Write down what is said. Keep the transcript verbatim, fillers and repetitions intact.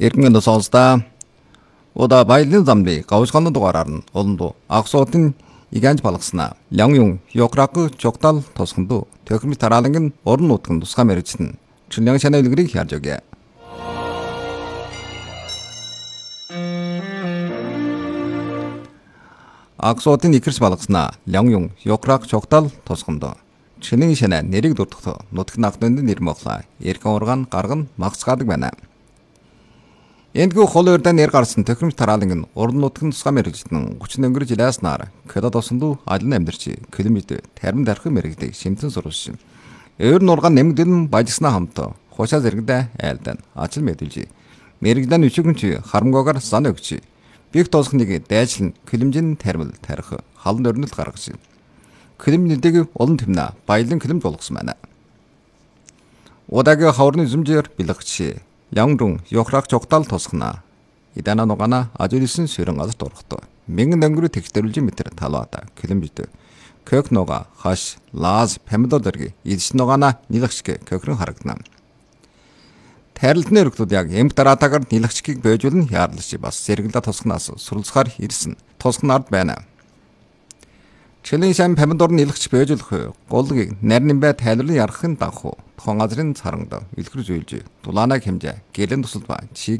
Иргэн сонсда Ода баялын замны гавшгааны дугаараар нь олондоо Аксуутын иганж балгаснаа Лянgyун Ёкрак чогтал тосгондоо төхөрмө тарааланг нь орон нутгийн тусгай мэрэгчтэн Чүлэн шанаа үлгэрийг харж өгье. Аксуутын ихэрс балгаснаа Лянgyун Ёкрак чогтал тосгондоо Чүлэн шанаа нэрийг дурдах нутгийн нагданд нэр моглаа эргэн ургаан гарган магсгаадаг байна. Эндгүү хол өрдөн нэр гарсан төхөрмж тарааланг нь уран нутгийн тусгай мэрэгчтэн хүчин өнгөрж илааснаар кодод осондуу алин амьдарч километр тарим дарахын мэрэгдэг шимтэн сурвалж. Өөр нургаан нэмэгдэн бажигснаа хамт хушаа зэрэгдэ айлдан ачил мэдүүлж. Мэрэгдэн өчигөнч харамгаагаар сан өгч. Биг тоосхныг дайжлан килэмжин тармил тарих халан өрнөл гаргаж. Килэмнэлдэг олон тэмнэ баялан килэмж болгосон байна. Удагийн хаврын зүмжээр бэлгч Лянgyун Ёкрак чогтал тосгона. Идана нугана ажуулсан ширэн газар дурхтоо. Мянган өнгөрө тэгтэрүүлж метр талаата километр. Кök нуга хаш лаз памидордэрги идш нугана нилгчгэ kökrэн харагдана. Тайралтны өргөдүүд яг эмх дараатагаар нилгчгийг бойжуулн яарлаж бас зэрэглэ тосгоноос суралцахаар ирсэн. Тосгонард байна. Чүлэн шан памидор нилгч бойжуулах голгийг нарийн бай тайлбарлан ярахын дагуу тухайн газрын царангад илхэр зөөлж дулаанаа хэмжээ гэлэн тусалбаа